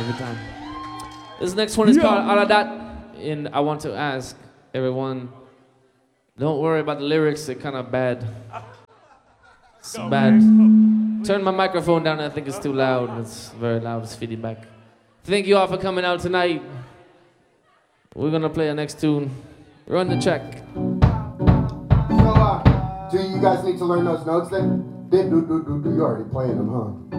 every time. This next one is called Aladat. And I want to ask everyone, don't worry about the lyrics, they're kind of bad. It's bad. Turn my microphone down, I think it's too loud. It's very loud, it's feedback. Thank you all for coming out tonight. We're gonna play our next tune. Run the check. So, do you guys need to learn those notes then? You already playing them, huh?